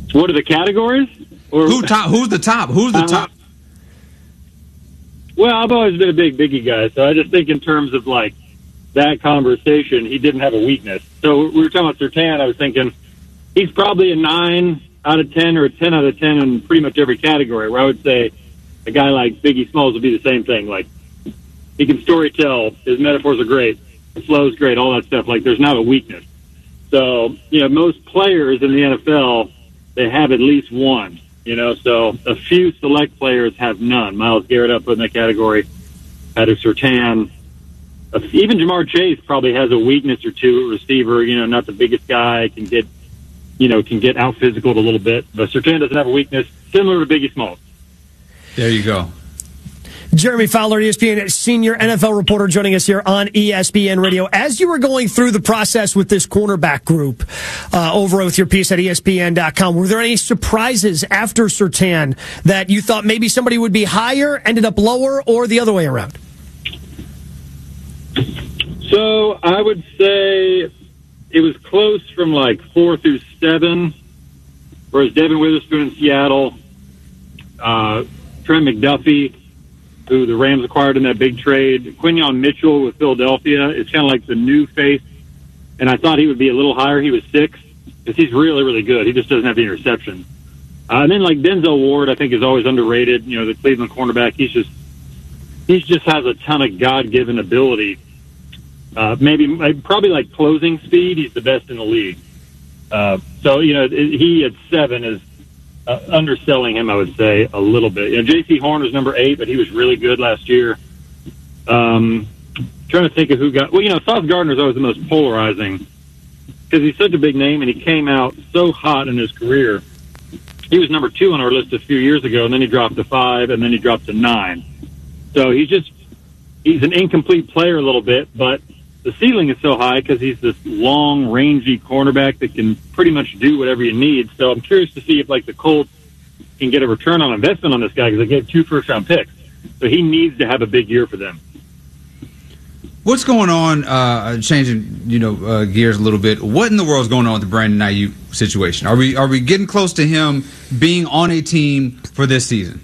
What are the categories? Or Who's the top? Who's the top? Well, I've always been a big Biggie guy, so I just think in terms of like that conversation, he didn't have a weakness. So we were talking about Surtain. I was thinking he's probably a 9 out of 10 or a 10 out of 10 in pretty much every category. Where I would say a guy like Biggie Smalls would be the same thing. Like he can story tell, his metaphors are great, his flow's great, all that stuff. Like there's not a weakness. So most players in the NFL, they have at least one. So a few select players have none. Myles Garrett up in that category. Patrick Surtain. Even Jamar Chase probably has a weakness or two at receiver. Not the biggest guy, can get out physical a little bit. But Surtain doesn't have a weakness, similar to Biggie Smalls. There you go. Jeremy Fowler, ESPN senior NFL reporter, joining us here on ESPN Radio. As you were going through the process with this cornerback group over with your piece at ESPN.com, were there any surprises after Surtain that you thought maybe somebody would be higher, ended up lower, or the other way around? So I would say it was close from like 4 through 7, whereas Devin Witherspoon in Seattle, Trent McDuffie, who the Rams acquired in that big trade, Quinyon Mitchell with Philadelphia is kind of like the new face, and I thought he would be a little higher. He was 6 because he's really, really good. He just doesn't have the interception. And then like Denzel Ward, I think is always underrated. The Cleveland cornerback. He just has a ton of God-given ability. Probably like closing speed, he's the best in the league. So he at 7 is underselling him, I would say, a little bit. J.C. Horn was number 8, but he was really good last year. Trying to think of who got. Sauce Gardner's always the most polarizing because he's such a big name and he came out so hot in his career. He was number 2 on our list a few years ago, and then he dropped to 5, and then he dropped to 9. So he's an incomplete player a little bit, but the ceiling is so high because he's this long, rangy cornerback that can pretty much do whatever you need. So I'm curious to see if, like, the Colts can get a return on investment on this guy because they gave 2 first-round picks. So he needs to have a big year for them. What's going on, changing, gears a little bit, what in the world is going on with the Brandon Ayuk situation? Are we getting close to him being on a team for this season?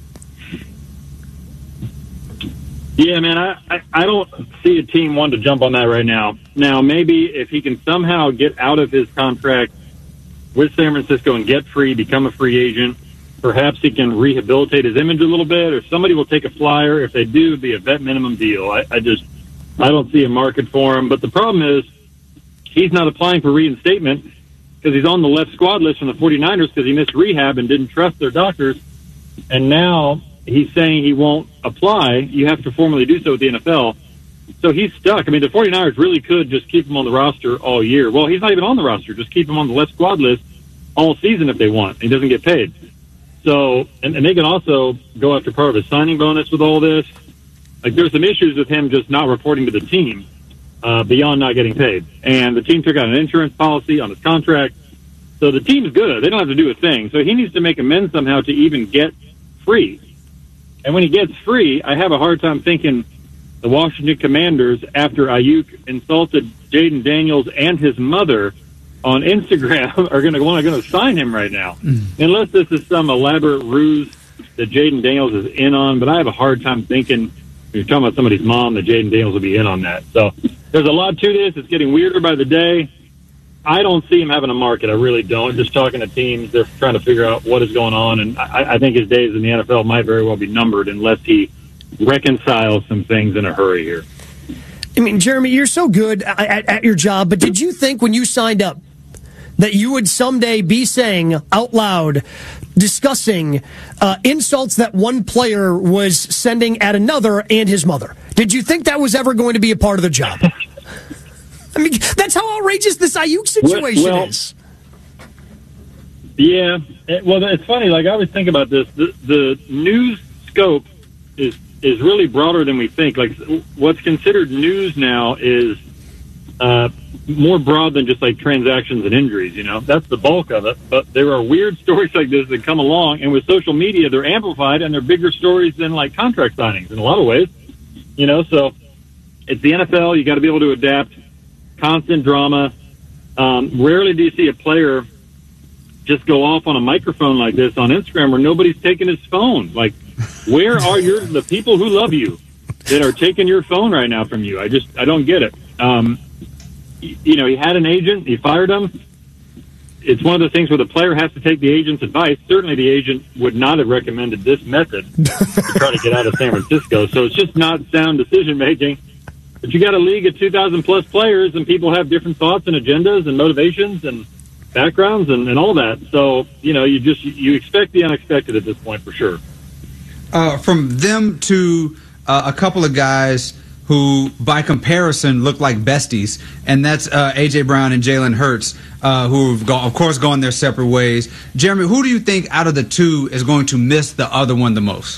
Yeah, man, I don't see a team wanting to jump on that right now. Now, maybe if he can somehow get out of his contract with San Francisco and get free, become a free agent, perhaps he can rehabilitate his image a little bit, or somebody will take a flyer. If they do, it'd be a vet minimum deal. I don't see a market for him. But the problem is he's not applying for reinstatement because he's on the left squad list from the 49ers because he missed rehab and didn't trust their doctors. And now he's saying he won't apply. You have to formally do so with the NFL. So he's stuck. I mean, the 49ers really could just keep him on the roster all year. Well, he's not even on the roster. Just keep him on the left squad list all season if they want. He doesn't get paid. So, and they can also go after part of his signing bonus with all this. Like, there's some issues with him just not reporting to the team beyond not getting paid. And the team took out an insurance policy on his contract. So the team's good. They don't have to do a thing. So he needs to make amends somehow to even get free. And when he gets free, I have a hard time thinking the Washington Commanders, after Ayuk insulted Jaden Daniels and his mother on Instagram, are going to sign him right now. Unless this is some elaborate ruse that Jaden Daniels is in on. But I have a hard time thinking, if you're talking about somebody's mom, that Jaden Daniels will be in on that. So there's a lot to this. It's getting weirder by the day. I don't see him having a market. I really don't. Just talking to teams, they're trying to figure out what is going on. And I think his days in the NFL might very well be numbered unless he reconciles some things in a hurry here. I mean, Jeremy, you're so good at your job, but did you think when you signed up that you would someday be saying out loud, discussing insults that one player was sending at another and his mother? Did you think that was ever going to be a part of the job? I mean, that's how outrageous this Ayuk situation is. Yeah. Well, it's funny. Like, I always think about this. The news scope is really broader than we think. Like, what's considered news now is more broad than just, like, transactions and injuries, That's the bulk of it. But there are weird stories like this that come along, and with social media, they're amplified, and they're bigger stories than, like, contract signings in a lot of ways. So it's the NFL. You got to be able to adapt. Constant drama. Rarely do you see a player just go off on a microphone like this on Instagram where nobody's taking his phone. Like, where are the people who love you that are taking your phone right now from you? I don't get it. He had an agent. He fired him. It's one of the things where the player has to take the agent's advice. Certainly the agent would not have recommended this method to try to get out of San Francisco. So it's just not sound decision-making. But you got a league of 2,000-plus players, and people have different thoughts and agendas and motivations and backgrounds and all that. So, you expect the unexpected at this point for sure. From them to a couple of guys who, by comparison, look like besties, and that's A.J. Brown and Jalen Hurts, who've, of course, gone their separate ways. Jeremy, who do you think out of the two is going to miss the other one the most?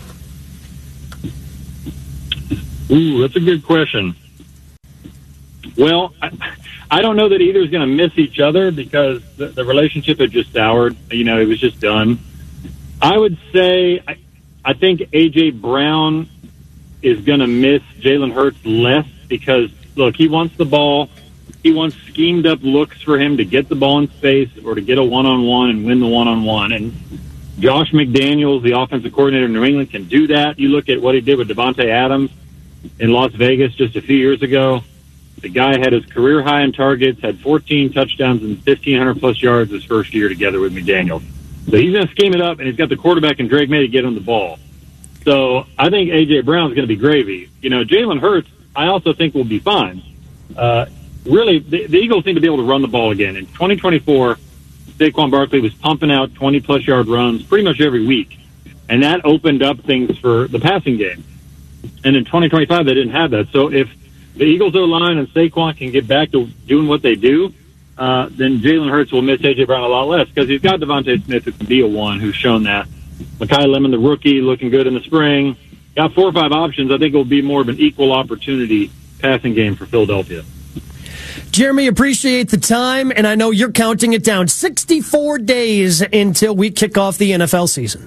Ooh, that's a good question. Well, I don't know that either is going to miss each other because the relationship had just soured. It was just done. I would say I think A.J. Brown is going to miss Jalen Hurts less because, look, he wants the ball. He wants schemed-up looks for him to get the ball in space or to get a one-on-one and win the one-on-one. And Josh McDaniels, the offensive coordinator in New England, can do that. You look at what he did with Devontae Adams in Las Vegas just a few years ago. The guy had his career high in targets, had 14 touchdowns and 1,500-plus yards his first year together with McDaniels. So he's going to scheme it up, and he's got the quarterback and Drake May to get him the ball. So I think A.J. Brown's going to be gravy. Jalen Hurts, I also think will be fine. Really, the Eagles need to be able to run the ball again. In 2024, Saquon Barkley was pumping out 20-plus yard runs pretty much every week, and that opened up things for the passing game. And in 2025, they didn't have that. So if the Eagles O-line and Saquon can get back to doing what they do, then Jalen Hurts will miss A.J. Brown a lot less because he's got Devontae Smith who can be a one, who's shown that. Mekhi Lemon, the rookie, looking good in the spring. Got 4 or 5 options. I think it will be more of an equal opportunity passing game for Philadelphia. Jeremy, appreciate the time, and I know you're counting it down. 64 days until we kick off the NFL season.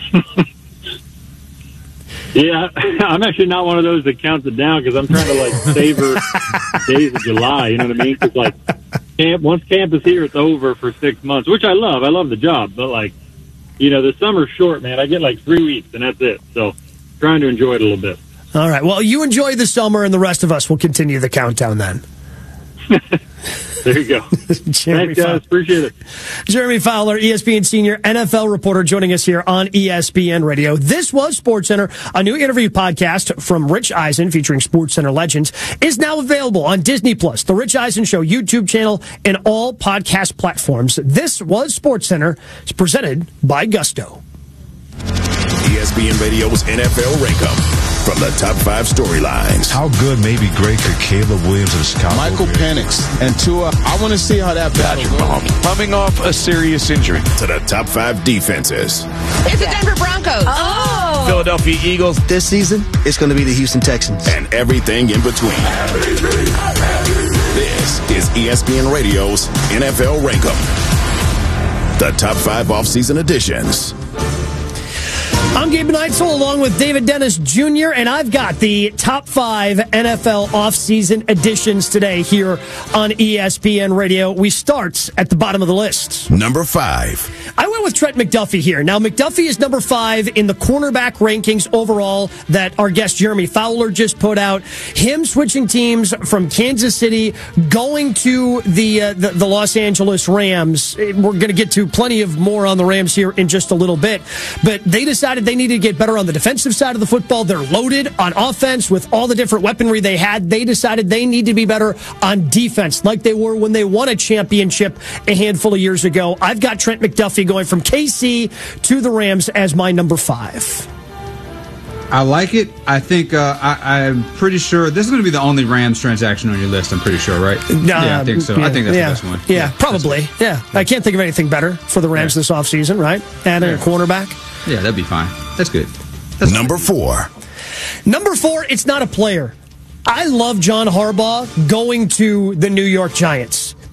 Yeah, I'm actually not one of those that counts it down because I'm trying to, savor days of July. You know what I mean? Because, once camp is here, it's over for 6 months, which I love. I love the job. But, the summer's short, man. I get 3 weeks, and that's it. So trying to enjoy it a little bit. All right. Well, you enjoy the summer, and the rest of us will continue the countdown then. There you go. Thanks, guys. Appreciate it. Jeremy Fowler, ESPN senior NFL reporter, joining us here on ESPN Radio. This was SportsCenter. A new interview podcast from Rich Eisen featuring SportsCenter legends is now available on Disney+, the Rich Eisen Show YouTube channel, and all podcast platforms. This was SportsCenter. It's presented by Gusto. ESPN Radio's NFL Rankum. From the top 5 storylines. How good, maybe great, could Caleb Williams of Chicago Michael Penix and Tua. I want to see how that battle goes. Coming off a serious injury. To the top 5 defenses. It's the Denver Broncos. Oh. Philadelphia Eagles. This season, it's going to be the Houston Texans. And everything in between. This is ESPN Radio's NFL Rankum. The top 5 offseason editions. I'm Gabe Neitzel along with David Dennis Jr., and I've got the top 5 NFL offseason editions today here on ESPN Radio. We start at the bottom of the list. Number 5. I went with Trent McDuffie here. Now, McDuffie is number 5 in the cornerback rankings overall that our guest Jeremy Fowler just put out. Him switching teams from Kansas City, going to the Los Angeles Rams. We're going to get to plenty of more on the Rams here in just a little bit. But they decided they needed to get better on the defensive side of the football. They're loaded on offense with all the different weaponry they had. They decided they need to be better on defense like they were when they won a championship a handful of years ago. I've got Trent McDuffie going from KC to the Rams as my number 5. I like it. I think I'm pretty sure this is going to be the only Rams transaction on your list. I'm pretty sure, right? Yeah, I think so. I think that's the best one. Yeah, probably. Yeah, I can't think of anything better for the Rams this offseason, right? Adding a cornerback. Yeah, that'd be fine. That's good. Number 4. Number 4, it's not a player. I love John Harbaugh going to the New York Giants.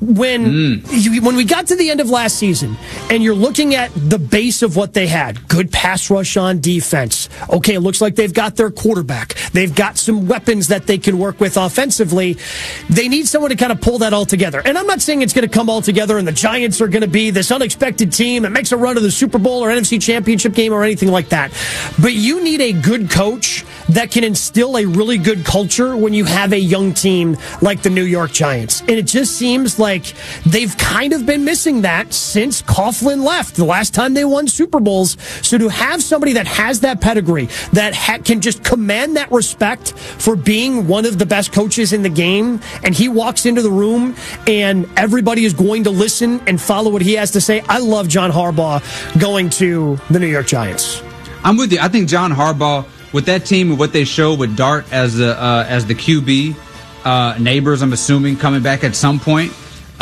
when we got to the end of last season and you're looking at the base of what they had, good pass rush on defense. Okay, it looks like they've got their quarterback. They've got some weapons that they can work with offensively. They need someone to kind of pull that all together. And I'm not saying it's going to come all together and the Giants are going to be this unexpected team that makes a run to the Super Bowl or NFC Championship game or anything like that. But you need a good coach that can instill a really good culture when you have a young team like the New York Giants. And it just seems like they've kind of been missing that since Coughlin left the last time they won Super Bowls. So to have somebody that has that pedigree, that can just command that respect for being one of the best coaches in the game, and he walks into the room and everybody is going to listen and follow what he has to say. I love John Harbaugh going to the New York Giants. I'm with you. I think John Harbaugh, with that team and what they show with Dart as the QB, Neighbors, I'm assuming, coming back at some point.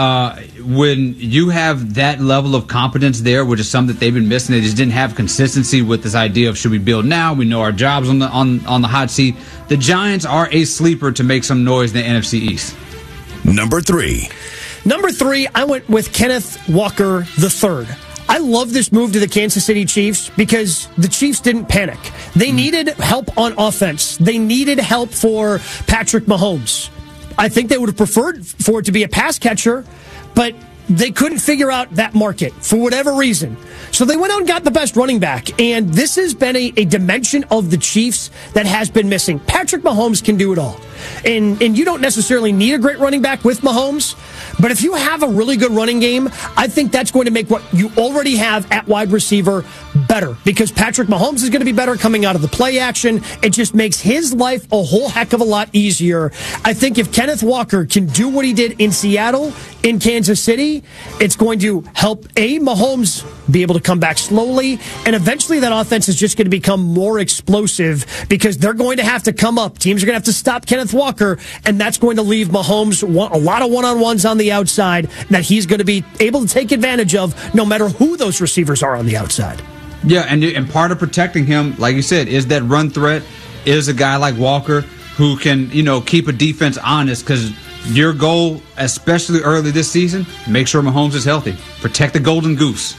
When you have that level of competence there, which is something that they've been missing, they just didn't have consistency with this idea of should we build now? We know our jobs on the hot seat. The Giants are a sleeper to make some noise in the NFC East. Number three, I went with Kenneth Walker III. I love this move to the Kansas City Chiefs because the Chiefs didn't panic. They needed help on offense. They needed help for Patrick Mahomes. I think they would have preferred for it to be a pass catcher, but they couldn't figure out that market for whatever reason. So they went out and got the best running back. And this has been a dimension of the Chiefs that has been missing. Patrick Mahomes can do it all. And you don't necessarily need a great running back with Mahomes. But if you have a really good running game, I think that's going to make what you already have at wide receiver better. Because Patrick Mahomes is going to be better coming out of the play action. It just makes his life a whole heck of a lot easier. I think if Kenneth Walker can do what he did in Seattle, in Kansas City, it's going to help Mahomes be able to come back slowly, and eventually that offense is just going to become more explosive because they're going to have to come up. Teams are going to have to stop Kenneth Walker, and that's going to leave Mahomes a lot of one-on-ones on the outside that he's going to be able to take advantage of no matter who those receivers are on the outside. Yeah, and part of protecting him, like you said, is that run threat, is a guy like Walker who can, keep a defense honest, because your goal, especially early this season, make sure Mahomes is healthy. Protect the golden goose.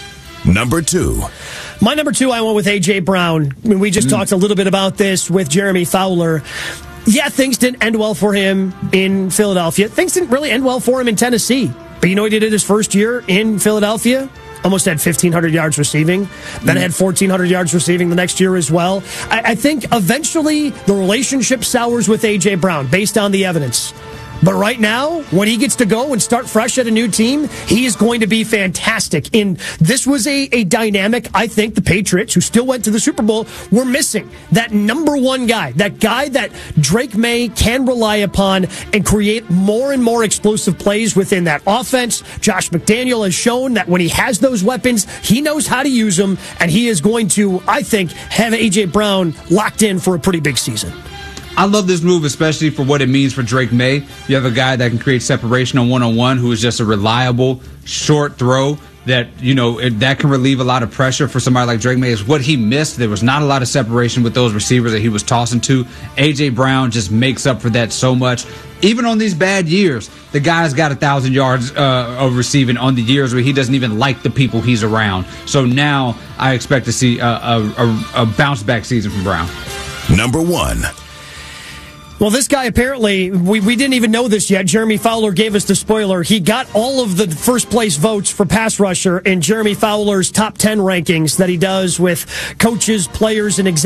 Number two. My number two, I went with A.J. Brown. We just talked a little bit about this with Jeremy Fowler. Yeah, things didn't end well for him in Philadelphia. Things didn't really end well for him in Tennessee. But you know what he did his first year in Philadelphia? Almost had 1,500 yards receiving. Then had 1,400 yards receiving the next year as well. I think eventually the relationship sours with A.J. Brown based on the evidence. But right now, when he gets to go and start fresh at a new team, he is going to be fantastic. And this was a dynamic, I think, the Patriots, who still went to the Super Bowl, were missing. That number one guy, that guy that Drake May can rely upon and create more and more explosive plays within that offense. Josh McDaniel has shown that when he has those weapons, he knows how to use them, and he is going to, I think, have A.J. Brown locked in for a pretty big season. I love this move, especially for what it means for Drake May. You have a guy that can create separation on one-on-one, who is just a reliable, short throw that, that can relieve a lot of pressure for somebody like Drake May. Is what he missed. There was not a lot of separation with those receivers that he was tossing to. A.J. Brown just makes up for that so much. Even on these bad years, the guy's got 1,000 yards of receiving on the years where he doesn't even like the people he's around. So now I expect to see a bounce-back season from Brown. Number one. Well, this guy apparently, we didn't even know this yet. Jeremy Fowler gave us the spoiler. He got all of the first place votes for pass rusher in Jeremy Fowler's top 10 rankings that he does with coaches, players, and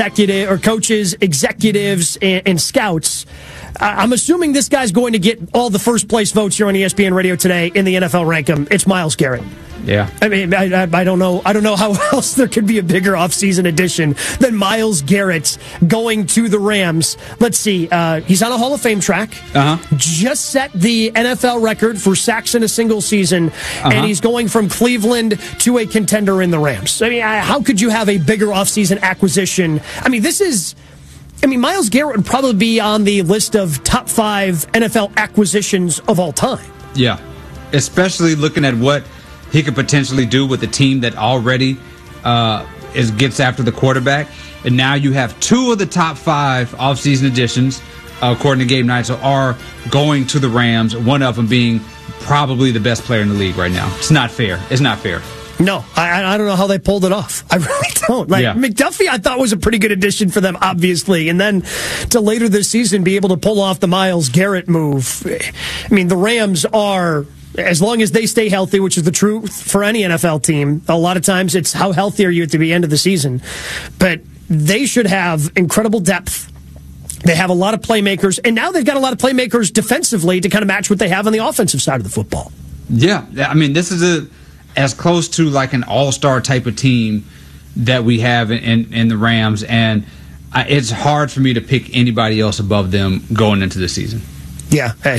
executives, and scouts. I'm assuming this guy's going to get all the first place votes here on ESPN Radio today in the NFL Rankum. It's Myles Garrett. Yeah. I mean, I don't know how else there could be a bigger offseason addition than Myles Garrett going to the Rams. Let's see. He's on a Hall of Fame track. Just set the NFL record for sacks in a single season, and he's going from Cleveland to a contender in the Rams. I mean, how could you have a bigger offseason acquisition? I mean, Myles Garrett would probably be on the list of top 5 NFL acquisitions of all time. Yeah, especially looking at what he could potentially do with a team that already gets after the quarterback. And now you have 2 of the top 5 offseason additions, according to Gabe Neitzel, are going to the Rams, one of them being probably the best player in the league right now. It's not fair. It's not fair. No, I don't know how they pulled it off. I really don't. McDuffie, I thought, was a pretty good addition for them, obviously. And then to later this season be able to pull off the Myles Garrett move. I mean, the Rams are, as long as they stay healthy, which is the truth for any NFL team, a lot of times it's how healthy are you at the end of the season. But they should have incredible depth. They have a lot of playmakers. And now they've got a lot of playmakers defensively to kind of match what they have on the offensive side of the football. Yeah. I mean, this is as close to like an all-star type of team that we have in the Rams, and it's hard for me to pick anybody else above them going into the season. Yeah, I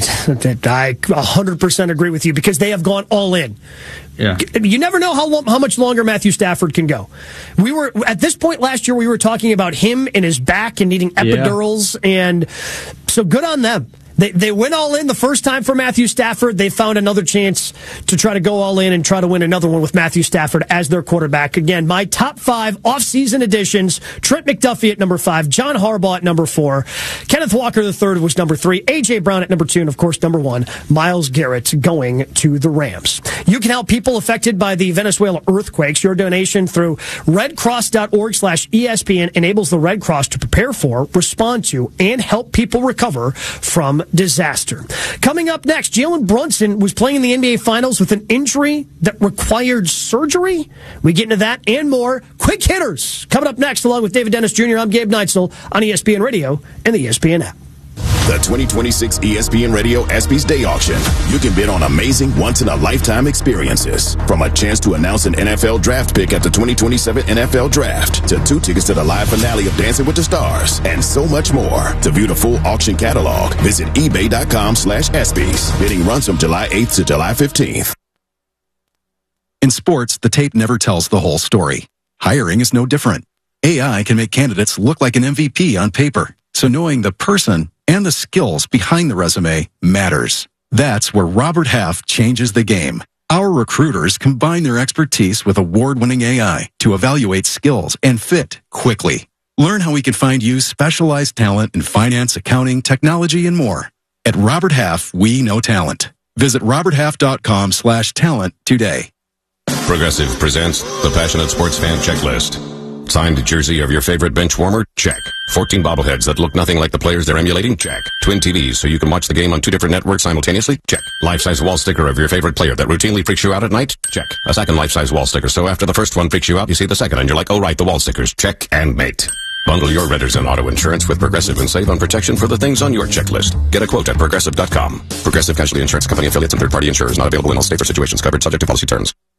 100% agree with you because they have gone all in. Yeah. You never know how much longer Matthew Stafford can go. We were at this point last year, we were talking about him and his back and needing epidurals, and so good on them. They went all in the first time for Matthew Stafford. They found another chance to try to go all in and try to win another one with Matthew Stafford as their quarterback. Again, my top 5 offseason additions: Trent McDuffie at number 5, John Harbaugh at number 4, Kenneth Walker III was number 3, A.J. Brown at number 2, and of course number 1, Myles Garrett going to the Rams. You can help people affected by the Venezuela earthquakes. Your donation through redcross.org/ESPN enables the Red Cross to prepare for, respond to, and help people recover from disaster. Coming up next, Jalen Brunson was playing in the NBA Finals with an injury that required surgery. We get into that and more. Quick hitters coming up next, along with David Dennis Jr. I'm Gabe Neitzel on ESPN Radio and the ESPN app. The 2026 ESPN Radio ESPYs Day Auction. You can bid on amazing once-in-a-lifetime experiences. From a chance to announce an NFL draft pick at the 2027 NFL Draft, to 2 tickets to the live finale of Dancing with the Stars, and so much more. To view the full auction catalog, visit ebay.com/ESPYs. Bidding runs from July 8th to July 15th. In sports, the tape never tells the whole story. Hiring is no different. AI can make candidates look like an MVP on paper. So knowing the person and the skills behind the resume matters. That's where Robert Half changes the game. Our recruiters combine their expertise with award-winning AI to evaluate skills and fit quickly. Learn how we can find you specialized talent in finance, accounting, technology, and more. At Robert Half, we know talent. Visit roberthalf.com/talent today. Progressive presents the Passionate Sports Fan Checklist. Signed jersey of your favorite bench warmer? Check. 14 bobbleheads that look nothing like the players they're emulating? Check. Twin TVs so you can watch the game on 2 different networks simultaneously? Check. Life-size wall sticker of your favorite player that routinely freaks you out at night? Check. A second life-size wall sticker so after the first one freaks you out, you see the second and you're like, oh right, the wall stickers. Check and mate. Bundle your renters and auto insurance with Progressive and save on protection for the things on your checklist. Get a quote at Progressive.com. Progressive Casualty Insurance Company affiliates and third-party insurers not available in all states or situations covered subject to policy terms.